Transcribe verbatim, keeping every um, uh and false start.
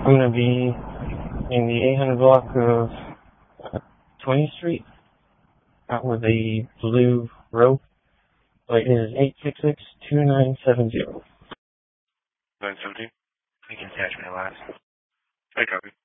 I'm going to be in the eight hundred block of twentieth Street, out with a blue rope. Light is eight six six, two nine seven zero. nine seventeen? We can attach my last. I copy.